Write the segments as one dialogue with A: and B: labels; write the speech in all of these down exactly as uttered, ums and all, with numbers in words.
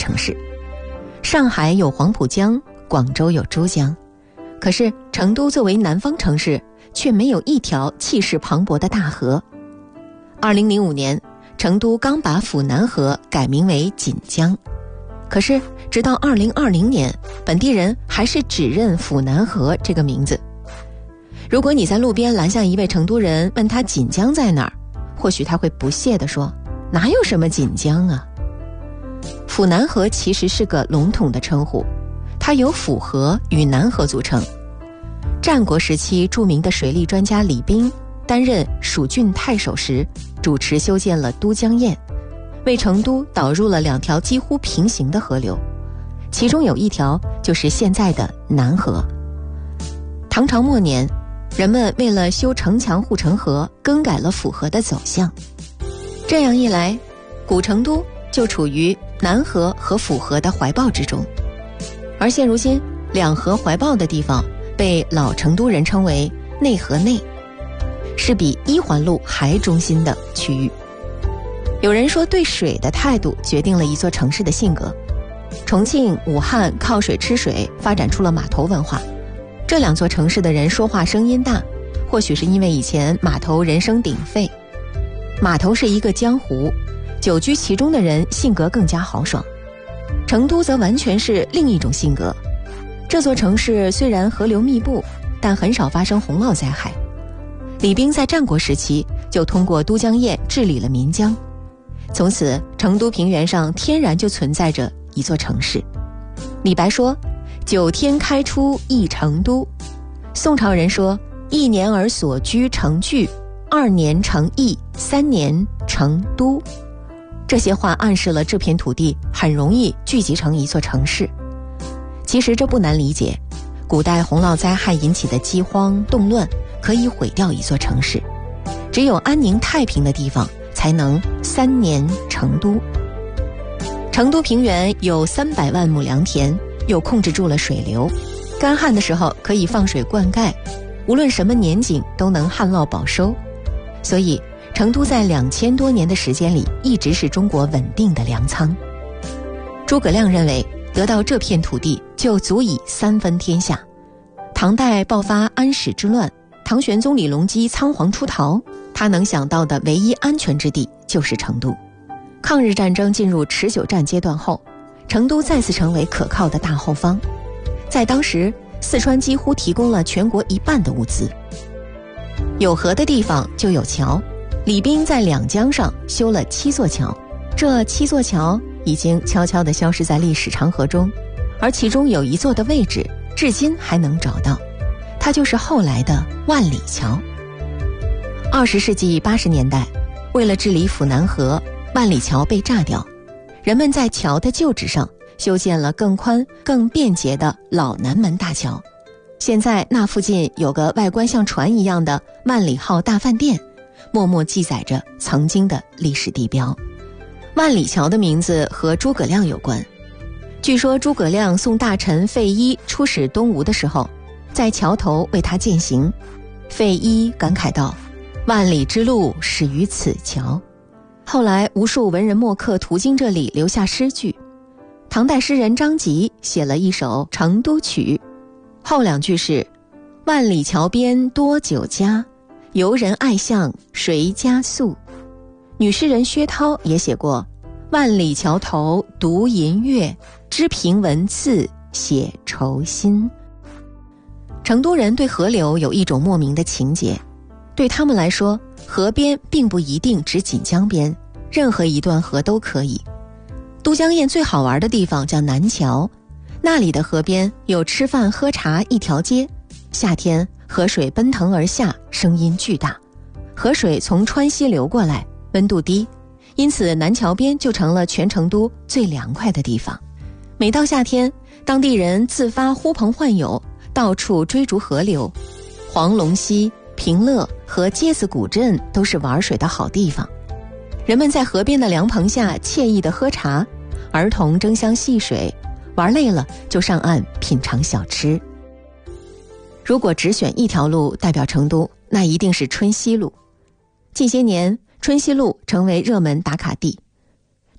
A: 城市。上海有黄浦江，广州有珠江，可是成都作为南方城市，却没有一条气势磅礴的大河。二零零五年，成都刚把府南河改名为锦江，可是直到二零二零年，本地人还是只认府南河这个名字。如果你在路边拦下一位成都人，问他锦江在哪儿，或许他会不屑地说，哪有什么锦江啊。府南河其实是个笼统的称呼，它由府河与南河组成。战国时期著名的水利专家李冰担任蜀郡太守时，主持修建了都江堰，为成都导入了两条几乎平行的河流，其中有一条就是现在的南河。唐朝末年，人们为了修城墙护城河，更改了府河的走向。这样一来，古成都就处于南河和府河的怀抱之中。而现如今，两河怀抱的地方被老成都人称为内河内，是比一环路还中心的区域。有人说，对水的态度决定了一座城市的性格。重庆、武汉靠水吃水，发展出了码头文化。这两座城市的人说话声音大，或许是因为以前码头人声鼎沸。码头是一个江湖，久居其中的人性格更加豪爽。成都则完全是另一种性格。这座城市虽然河流密布，但很少发生洪涝灾害。李冰在战国时期就通过都江堰治理了岷江，从此成都平原上天然就存在着一座城市。李白说，九天开出一成都。宋朝人说，一年而所居成聚，二年成邑，三年成都。这些话暗示了这片土地很容易聚集成一座城市。其实这不难理解，古代洪涝灾害引起的饥荒动乱可以毁掉一座城市，只有安宁太平的地方才能三年成都。成都平原有三百万亩良田，又控制住了水流，干旱的时候可以放水灌溉，无论什么年景都能旱涝保收。所以成都在两千多年的时间里一直是中国稳定的粮仓。诸葛亮认为，得到这片土地就足以三分天下。唐代爆发安史之乱，唐玄宗李隆基仓皇出逃，他能想到的唯一安全之地就是成都。抗日战争进入持久战阶段后，成都再次成为可靠的大后方。在当时，四川几乎提供了全国一半的物资。有河的地方就有桥，李冰在两江上修了七座桥，这七座桥已经悄悄地消失在历史长河中，而其中有一座的位置至今还能找到，它就是后来的万里桥。二十世纪八十年代，为了治理府南河，万里桥被炸掉，人们在桥的旧址上修建了更宽更便捷的老南门大桥。现在那附近有个外观像船一样的万里号大饭店，默默记载着曾经的历史地标。万里桥的名字和诸葛亮有关。据说诸葛亮送大臣费祎出使东吴的时候，在桥头为他饯行。费祎感慨道，万里之路始于此桥。后来无数文人墨客途经这里，留下诗句。唐代诗人张籍写了一首《成都曲》，后两句是万里桥边多酒家，游人爱向谁家宿。女诗人薛涛也写过万里桥头独吟月，知凭文字写愁心。成都人对河流有一种莫名的情结，对他们来说，河边并不一定指锦江边，任何一段河都可以。都江堰最好玩的地方叫南桥，那里的河边有吃饭喝茶一条街，夏天河水奔腾而下，声音巨大。河水从川西流过来，温度低，因此南桥边就成了全成都最凉快的地方。每到夏天，当地人自发呼朋唤友，到处追逐河流。黄龙溪、平乐和街子古镇都是玩水的好地方。人们在河边的凉棚下惬意地喝茶，儿童争相戏水，玩累了就上岸品尝小吃。如果只选一条路代表成都，那一定是春熙路。近些年，春熙路成为热门打卡地。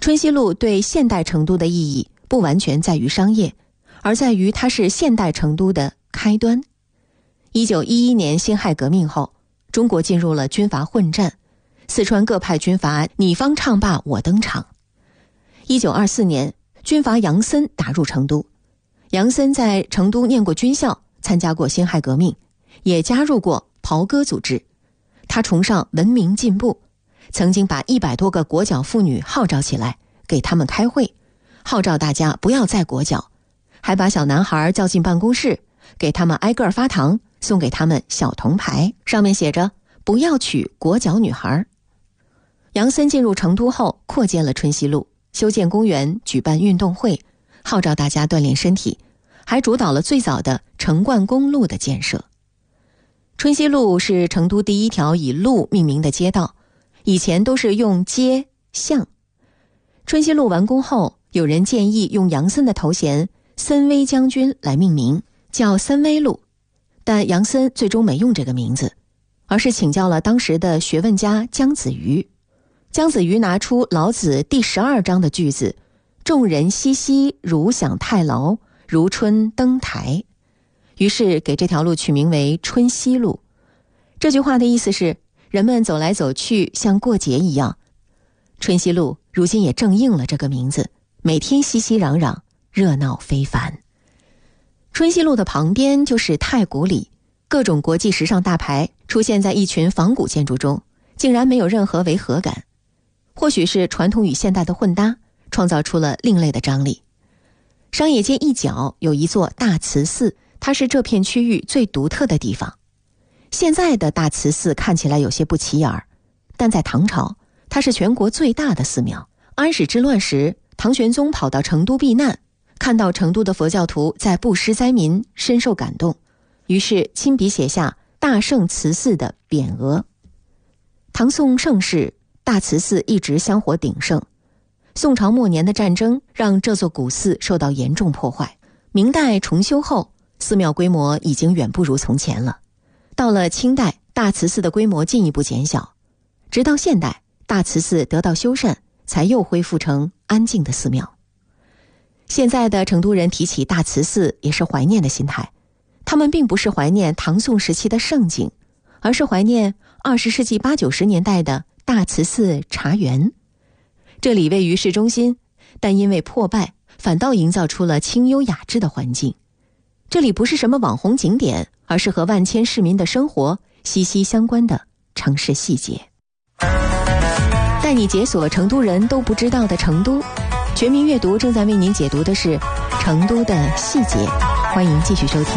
A: 春熙路对现代成都的意义不完全在于商业，而在于它是现代成都的开端。一九一一年辛亥革命后，中国进入了军阀混战，四川各派军阀你方唱罢我登场。一九二四年，军阀杨森打入成都。杨森在成都念过军校，参加过辛亥革命，也加入过袍哥组织。他崇尚文明进步，曾经把一百多个裹脚妇女号召起来，给他们开会，号召大家不要再裹脚，还把小男孩叫进办公室，给他们挨个发糖，送给他们小铜牌，上面写着不要娶裹脚女孩。杨森进入成都后，扩建了春熙路，修建公园，举办运动会，号召大家锻炼身体，还主导了最早的成灌公路的建设。春熙路是成都第一条以路命名的街道，以前都是用街巷。春熙路完工后，有人建议用杨森的头衔森威将军来命名，叫森威路，但杨森最终没用这个名字，而是请教了当时的学问家姜子瑜。姜子瑜拿出老子第十二章的句子，众人熙熙，如享太牢，如春登台，于是给这条路取名为春熙路。这句话的意思是，人们走来走去像过节一样。春熙路如今也正应了这个名字，每天熙熙攘攘，热闹非凡。春熙路的旁边就是太古里，各种国际时尚大牌出现在一群仿古建筑中，竟然没有任何违和感。或许是传统与现代的混搭，创造出了另类的张力。商业街一角有一座大慈寺，它是这片区域最独特的地方。现在的大慈寺看起来有些不起眼儿，但在唐朝，它是全国最大的寺庙。安史之乱时，唐玄宗跑到成都避难，看到成都的佛教徒在布施灾民，深受感动，于是亲笔写下大圣慈寺的匾额。唐宋盛世，大慈寺一直香火鼎盛。宋朝末年的战争让这座古寺受到严重破坏，明代重修后，寺庙规模已经远不如从前了。到了清代，大慈寺的规模进一步减小，直到现代，大慈寺得到修缮，才又恢复成安静的寺庙。现在的成都人提起大慈寺也是怀念的心态，他们并不是怀念唐宋时期的盛景，而是怀念二十世纪八九十年代的大慈寺茶园。这里位于市中心，但因为破败，反倒营造出了清幽雅致的环境。这里不是什么网红景点，而是和万千市民的生活息息相关的城市细节。带你解锁成都人都不知道的成都，全民阅读正在为您解读的是成都的细节，欢迎继续收听。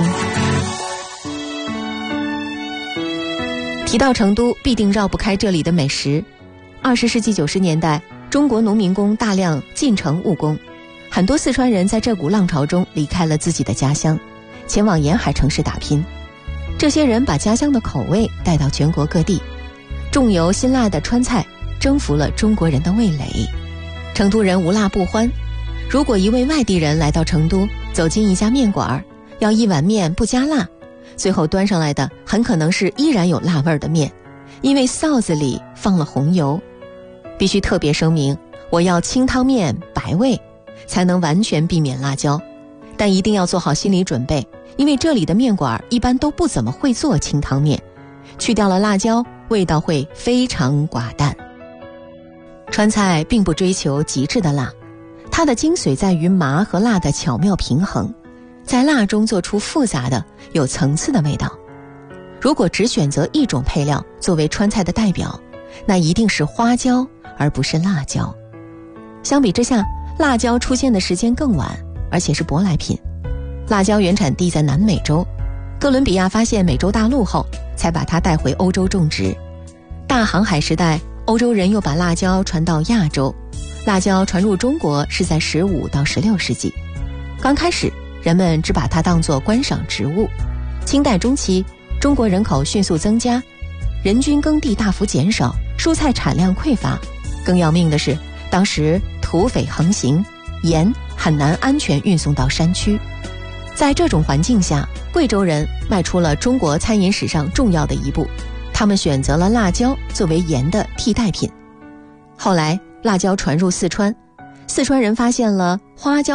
A: 提到成都，必定绕不开这里的美食。二十世纪九十年代，中国农民工大量进城务工，很多四川人在这股浪潮中离开了自己的家乡，前往沿海城市打拼。这些人把家乡的口味带到全国各地，重油辛辣的川菜征服了中国人的味蕾。成都人无辣不欢，如果一位外地人来到成都，走进一家面馆，要一碗面不加辣，最后端上来的很可能是依然有辣味的面，因为臊子里放了红油。必须特别声明，我要清汤面白味，才能完全避免辣椒。但一定要做好心理准备，因为这里的面馆一般都不怎么会做清汤面，去掉了辣椒，味道会非常寡淡。川菜并不追求极致的辣，它的精髓在于麻和辣的巧妙平衡，在辣中做出复杂的有层次的味道。如果只选择一种配料作为川菜的代表，那一定是花椒而不是辣椒。相比之下，辣椒出现的时间更晚，而且是舶来品。辣椒原产地在南美洲，哥伦比亚发现美洲大陆后，才把它带回欧洲种植。大航海时代，欧洲人又把辣椒传到亚洲，辣椒传入中国是在十五到十六世纪。刚开始，人们只把它当作观赏植物。清代中期，中国人口迅速增加，人均耕地大幅减少，蔬菜产量匮乏。更要命的是，当时土匪横行，盐很难安全运送到山区。在这种环境下，贵州人迈出了中国餐饮史上重要的一步，他们选择了辣椒作为盐的替代品。后来辣椒传入四川， 四川人发现了花椒